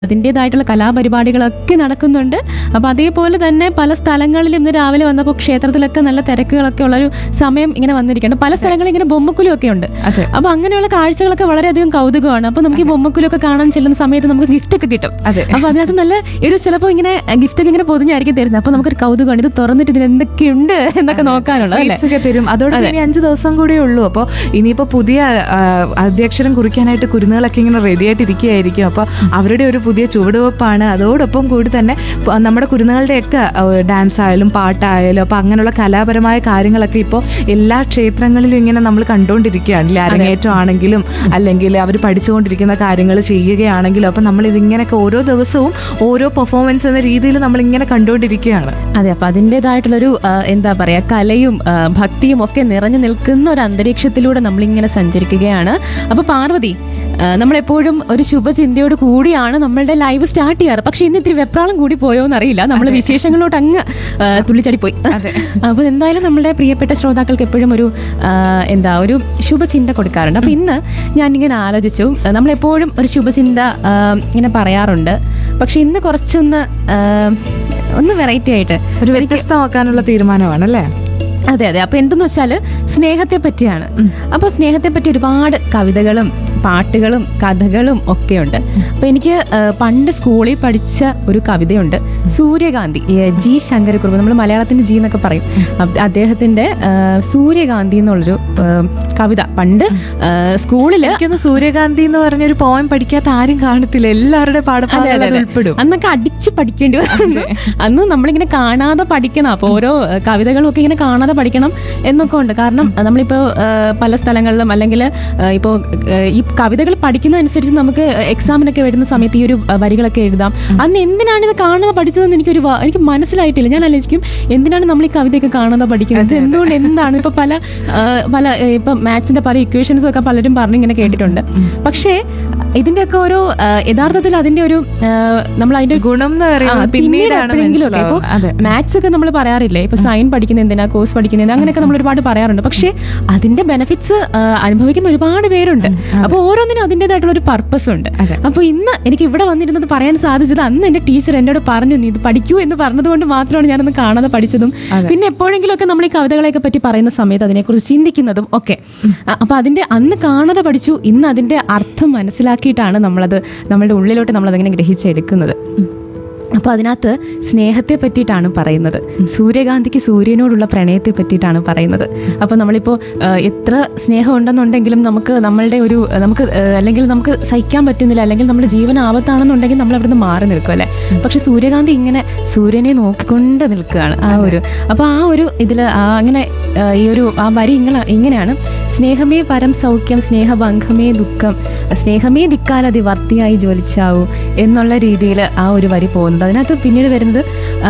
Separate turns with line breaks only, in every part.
അതിൻ്റെതായിട്ടുള്ള കലാപരിപാടികളൊക്കെ നടക്കുന്നുണ്ട്. അപ്പോൾ അതേപോലെ തന്നെ പല സ്ഥലങ്ങളിലും ഇന്ന് രാവിലെ വന്നപ്പോൾ ക്ഷേത്രത്തിലൊക്കെ നല്ല തിരക്കുകളൊക്കെ ഉള്ളൊരു സമയം ഇങ്ങനെ വന്നിരിക്കുകയാണ്. പല സ്ഥലങ്ങളിൽ ഇങ്ങനെ ബൊമ്മക്കുലുമൊക്കെ ഉണ്ട്. അപ്പോൾ അങ്ങനെയുള്ള കാഴ്ചകളൊക്കെ വളരെയധികം കൗതുകമാണ്. അപ്പോൾ നമുക്ക് ഈ ബൊമ്മക്കുലൊക്കെ കാണാൻ ചെല്ലുന്ന സമയത്ത് നമുക്ക് ഗിഫ്റ്റ് ഒക്കെ കിട്ടും. അപ്പോൾ അതിനകത്ത് നല്ല ഒരു ചിലപ്പോൾ ഇങ്ങനെ ഗിഫ്റ്റ് ഒക്കെ ഇങ്ങനെ പൊതിഞ്ഞായിരിക്കും തരുന്നത്. അപ്പോൾ നമുക്കൊരു കൗതുകമാണ്, ഇത് തുറന്നിട്ട് ഇതിൽ എന്തൊക്കെയുണ്ട് എന്നൊക്കെ നോക്കാനുള്ള
തരും. അതോടെ ഇനി 5 ദിവസം കൂടെ ഉള്ളൂ. അപ്പോൾ ഇനിയിപ്പോൾ പുതിയ അധ്യക്ഷരം കുറിക്കാനായിട്ട് കുരുന്നുകളൊക്കെ ഇങ്ങനെ റെഡി ആയിട്ട് ഇരിക്കുകയായിരിക്കും. അപ്പോൾ അവരുടെ ഒരു പുതിയ ചുവടുവെപ്പാണ്. അതോടൊപ്പം കൂടി തന്നെ നമ്മുടെ കുരുന്നുകളുടെയൊക്കെ ഡാൻസ് ആയാലും പാട്ടായാലും അപ്പോൾ അങ്ങനെയുള്ള കലാപരമായ കാര്യങ്ങളൊക്കെ ഇപ്പോൾ എല്ലാ ക്ഷേത്രങ്ങളിലും ഇങ്ങനെ നമ്മൾ കണ്ടുകൊണ്ടിരിക്കുകയാണ്. അരങ്ങേറ്റം ആണെങ്കിലും അല്ലെങ്കിൽ അവർ പഠിച്ചുകൊണ്ടിരിക്കുന്ന കാര്യങ്ങൾ ചെയ്യുകയാണെങ്കിലും അപ്പോൾ നമ്മൾ ഇതിങ്ങനെയൊക്കെ ഓരോ ദിവസവും ഓരോ പെർഫോമൻസ് എന്ന രീതിയിൽ നമ്മളിങ്ങനെ കണ്ടുകൊണ്ടിരിക്കുകയാണ്.
അതെ, അപ്പം അതിൻ്റെതായിട്ടുള്ളൊരു എന്താ പറയുക, കലയും ഭക്തിയും ഒക്കെ നിറഞ്ഞു നിൽക്കുന്ന ഒരു അന്തരീക്ഷത്തിലൂടെ നമ്മളിങ്ങനെ സഞ്ചരിക്കുകയാണ്. അപ്പോൾ പാർവതി, നമ്മളെപ്പോഴും ഒരു ശുഭചിന്തയോട് കൂടിയാണ് നമ്മളുടെ ലൈവ് സ്റ്റാർട്ട് ചെയ്യാറ്. പക്ഷെ ഇന്ന് ഇത്തിരി വെപ്രാളം കൂടി പോയോ എന്നറിയില്ല, നമ്മൾ വിശേഷങ്ങളോട്ട് അങ്ങ് തുള്ളിച്ചടിപ്പോയി. അപ്പോൾ എന്തായാലും നമ്മുടെ പ്രിയപ്പെട്ട ശ്രോതാക്കൾക്ക് എപ്പോഴും ഒരു ഒരു ശുഭചിന്ത കൊടുക്കാറുണ്ട്. അപ്പോൾ ഇന്ന് ഞാനിങ്ങനെ ആലോചിച്ചു, നമ്മളെപ്പോഴും ഒരു ശുഭചിന്ത ഇങ്ങനെ പറയാറുണ്ട്. പക്ഷെ ഇന്ന് കുറച്ചൊന്ന് വെറൈറ്റി ആയിട്ട്
ഒരു വ്യത്യസ്തമാക്കാനുള്ള തീരുമാനമാണ് അല്ലേ?
അതെ അതെ. അപ്പൊ എന്തെന്ന് വെച്ചാൽ സ്നേഹത്തെ പറ്റിയാണ്. അപ്പൊ സ്നേഹത്തെ പറ്റി ഒരുപാട് കവിതകളും പാട്ടുകളും കഥകളും ഒക്കെയുണ്ട്. അപ്പൊ എനിക്ക് പണ്ട് സ്കൂളിൽ പഠിച്ച ഒരു കവിതയുണ്ട്, സൂര്യകാന്തി, ജി ശങ്കരക്കുറുപ്പ്, നമ്മൾ മലയാളത്തിന്റെ ജി എന്നൊക്കെ പറയും. അദ്ദേഹത്തിന്റെ സൂര്യകാന്തി എന്നുള്ളൊരു കവിത പണ്ട് സ്കൂളിൽ
സൂര്യകാന്തി എന്ന് പറഞ്ഞൊരു പോയം പഠിക്കാത്ത ആരും കാണത്തില്ല, എല്ലാവരുടെ പാഠഭാഗങ്ങളിൽ ഉൾപ്പെടും.
അന്നൊക്കെ അടിച്ച് പഠിക്കേണ്ടി വന്നു. അന്ന് നമ്മളിങ്ങനെ കാണാതെ പഠിക്കണം. അപ്പോൾ ഓരോ കവിതകളും ഒക്കെ ഇങ്ങനെ കാണാതെ പഠിക്കണം എന്നൊക്കെ ഉണ്ട്. കാരണം നമ്മളിപ്പോ പല സ്ഥലങ്ങളിലും അല്ലെങ്കിൽ ഇപ്പോൾ ഈ കവിതകൾ പഠിക്കുന്നതനുസരിച്ച് നമുക്ക് എക്സാമിനൊക്കെ വരുന്ന സമയത്ത് ഈ ഒരു വരികളൊക്കെ എഴുതാം. അന്ന് എന്തിനാണ് ഇത് കാണാതെ പഠിച്ചതെന്ന് എനിക്ക് മനസ്സിലായിട്ടില്ല. ഞാൻ ആലോചിക്കും, എന്തിനാണ് നമ്മൾ ഈ കവിതയൊക്കെ കാണാതെ പഠിക്കുന്നത്, എന്തുകൊണ്ട്, എന്താണ് ഇപ്പൊ പല ഇപ്പൊ മാത്സിന്റെ പല ഇക്വേഷൻസും ഒക്കെ പലരും പറഞ്ഞിങ്ങനെ കേട്ടിട്ടുണ്ട്. പക്ഷേ ഇതിന്റെയൊക്കെ ഒരു യഥാർത്ഥത്തിൽ അതിന്റെ ഒരു നമ്മൾ അതിന്റെ ഗുണം പിന്നീട് എപ്പോഴെങ്കിലും ഒക്കെ ഇപ്പൊ മാത്സ് ഒക്കെ നമ്മൾ പറയാറില്ലേ, ഇപ്പൊ സൈൻ പഠിക്കുന്ന എന്തിനാ, കോഴ്സ് പഠിക്കുന്നത്, അങ്ങനെയൊക്കെ നമ്മൾ ഒരുപാട് പറയാറുണ്ട്. പക്ഷെ അതിന്റെ ബെനിഫിറ്റ്സ് അനുഭവിക്കുന്ന ഒരുപാട് പേരുണ്ട്. അപ്പൊ ഓരോന്നിനും അതിൻ്റെതായിട്ടുള്ള ഒരു പർപ്പസ് ഉണ്ട്. അപ്പൊ ഇന്ന് എനിക്ക് ഇവിടെ വന്നിരുന്നത് പറയാൻ സാധിച്ചത്, അന്ന് എന്റെ ടീച്ചർ എന്നോട് പറഞ്ഞു, നീ ഇത് പഠിക്കൂ എന്ന് പറഞ്ഞതുകൊണ്ട് മാത്രമാണ് ഞാനൊന്ന് കാണാതെ പഠിച്ചതും പിന്നെ എപ്പോഴെങ്കിലും ഒക്കെ നമ്മൾ ഈ കവിതകളെയൊക്കെ പറ്റി പറയുന്ന സമയത്ത് അതിനെക്കുറിച്ച് ചിന്തിക്കുന്നതും ഒക്കെ. അപ്പൊ അതിന്റെ അന്ന് കാണാതെ പഠിച്ചു, ഇന്ന് അതിന്റെ അർത്ഥം മനസ്സിലാക്കിയിട്ടാണ് നമ്മളത് നമ്മളുടെ ഉള്ളിലോട്ട് നമ്മളതിങ്ങനെ ഗ്രഹിച്ചെടുക്കുന്നത്. അപ്പോൾ അതിനകത്ത് സ്നേഹത്തെ പറ്റിയിട്ടാണ് പറയുന്നത്. സൂര്യകാന്തിക്ക് സൂര്യനോടുള്ള പ്രണയത്തെ പറ്റിയിട്ടാണ് പറയുന്നത്. അപ്പോൾ നമ്മളിപ്പോൾ എത്ര സ്നേഹം ഉണ്ടെന്നുണ്ടെങ്കിലും നമുക്ക് അല്ലെങ്കിൽ നമുക്ക് സഹിക്കാൻ പറ്റുന്നില്ല, അല്ലെങ്കിൽ നമ്മുടെ ജീവൻ ആപത്താണെന്നുണ്ടെങ്കിൽ നമ്മൾ അവിടുന്ന് മാറി നിൽക്കും അല്ലേ. പക്ഷെ സൂര്യകാന്തി ഇങ്ങനെ സൂര്യനെ നോക്കിക്കൊണ്ട് നിൽക്കുകയാണ്. അപ്പോൾ ആ ഒരു ഇതിൽ അങ്ങനെ ഈ ഒരു ആ വരി ഇങ്ങനെയാണ്: സ്നേഹമേ പരം സൗഖ്യം, സ്നേഹഭംഗമേ ദുഃഖം, സ്നേഹമേ ദിക്കാലതി വർത്തിയായി ജ്വലിച്ചാവൂ എന്നുള്ള രീതിയിൽ ആ ഒരു വരി പോകുന്നത്. അതിനകത്ത് പിന്നീട് വരുന്നത്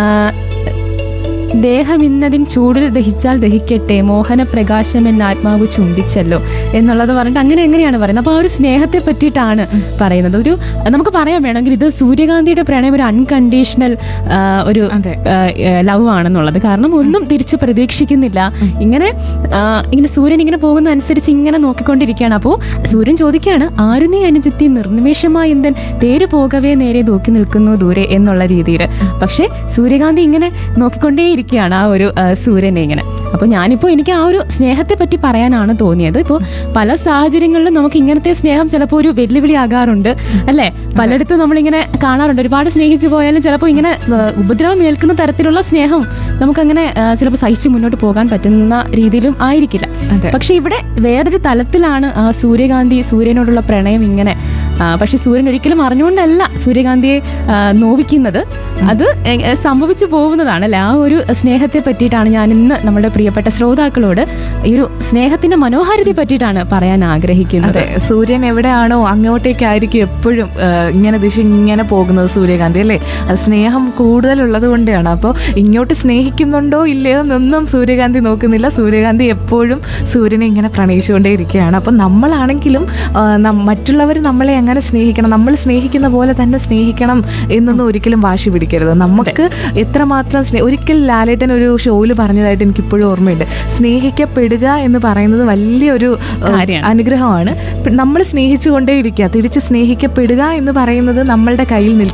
ദേഹമിന്നതിൻ ചൂടിൽ ദഹിച്ചാൽ ദഹിക്കട്ടെ, മോഹന പ്രകാശം എന്ന ആത്മാവ് ചുംബിച്ചല്ലോ എന്നുള്ളത് പറഞ്ഞിട്ട് എങ്ങനെയാണ് പറയുന്നത്. അപ്പോൾ ആ ഒരു സ്നേഹത്തെ പറ്റിയിട്ടാണ് പറയുന്നത്. നമുക്ക് പറയാൻ വേണമെങ്കിൽ ഇത് സൂര്യകാന്തിയുടെ പ്രണയം ഒരു അൺകണ്ടീഷണൽ ഒരു ലവ് ആണെന്നുള്ളത്. കാരണം ഒന്നും തിരിച്ച് പ്രതീക്ഷിക്കുന്നില്ല. ഇങ്ങനെ സൂര്യൻ ഇങ്ങനെ പോകുന്ന അനുസരിച്ച് ഇങ്ങനെ നോക്കിക്കൊണ്ടിരിക്കുകയാണ്. അപ്പോൾ സൂര്യൻ ചോദിക്കുകയാണ്, ആരു നീ അനുജത്തി, നിർനിമേഷമായി എന്തൻ തേര് പോകവേ നേരെ നോക്കി നിൽക്കുന്നു ദൂരെ എന്നുള്ള രീതിയിൽ. പക്ഷെ സൂര്യകാന്തി ഇങ്ങനെ നോക്കിക്കൊണ്ടേ ാണ് ആ ഒരു സൂര്യനെ ഇങ്ങനെ. അപ്പോൾ ഞാനിപ്പോൾ എനിക്ക് ആ ഒരു സ്നേഹത്തെ പറ്റി പറയാനാണ് തോന്നിയത്. ഇപ്പോൾ പല സാഹചര്യങ്ങളിലും നമുക്ക് ഇങ്ങനത്തെ സ്നേഹം ചിലപ്പോൾ ഒരു വെല്ലുവിളി ആകാറുണ്ട് അല്ലേ. പലയിടത്തും നമ്മളിങ്ങനെ കാണാറുണ്ട്, ഒരുപാട് സ്നേഹിച്ചു പോയാലും ചിലപ്പോൾ ഇങ്ങനെ ഉപദ്രവം ഏൽക്കുന്ന തരത്തിലുള്ള സ്നേഹം നമുക്കങ്ങനെ ചിലപ്പോൾ സഹിച്ച് മുന്നോട്ട് പോകാൻ പറ്റുന്ന രീതിയിലും ആയിരിക്കില്ല. പക്ഷെ ഇവിടെ വേറൊരു തലത്തിലാണ് ആ സൂര്യനോടുള്ള പ്രണയം ഇങ്ങനെ. പക്ഷെ സൂര്യൻ ഒരിക്കലും അറിഞ്ഞുകൊണ്ടല്ല സൂര്യകാന്തിയെ നോവിക്കുന്നത്, അത് സംഭവിച്ചു പോകുന്നതാണ് അല്ലെ. ആ ഒരു സ്നേഹത്തെ പറ്റിയിട്ടാണ് ഞാൻ ഇന്ന് നമ്മുടെ പ്രിയപ്പെട്ട ശ്രോതാക്കളോട് ഈ ഒരു സ്നേഹത്തിന്റെ മനോഹാരിതയെ പറ്റിയിട്ടാണ് പറയാൻ ആഗ്രഹിക്കുന്നത്.
സൂര്യൻ എവിടെയാണോ അങ്ങോട്ടേക്കായിരിക്കും എപ്പോഴും ഇങ്ങനെ പോകുന്നത് സൂര്യകാന്തി അല്ലേ. അത് സ്നേഹം കൂടുതലുള്ളത് കൊണ്ടാണ്. അപ്പോൾ ഇങ്ങോട്ട് സ്നേഹിക്കുന്നുണ്ടോ ഇല്ലയോ എന്നൊന്നും സൂര്യകാന്തി നോക്കുന്നില്ല. സൂര്യകാന്തി എപ്പോഴും സൂര്യനെ ഇങ്ങനെ പ്രണയിച്ചുകൊണ്ടേ ഇരിക്കുകയാണ്. അപ്പം നമ്മളാണെങ്കിലും മറ്റുള്ളവർ നമ്മളെ അങ്ങനെ സ്നേഹിക്കണം, നമ്മൾ സ്നേഹിക്കുന്ന പോലെ തന്നെ സ്നേഹിക്കണം എന്നൊന്നും ഒരിക്കലും വാശി പിടിക്കരുത്. നമുക്ക് എത്രമാത്രം ഒരിക്കൽ ലാലേട്ടൻ ഒരു ഷോയിൽ പറഞ്ഞതായിട്ട് എനിക്കിപ്പോഴും ഓർമ്മയുണ്ട്. സ്നേഹിക്കപ്പെടുക എന്ന് പറയുന്നത് വലിയൊരു അനുഗ്രഹമാണ്. നമ്മൾ സ്നേഹിച്ചുകൊണ്ടേ ഇരിക്കുക, തിരിച്ച് സ്നേഹിക്കപ്പെടുക എന്ന് പറയുന്നത് നമ്മളുടെ കയ്യിൽ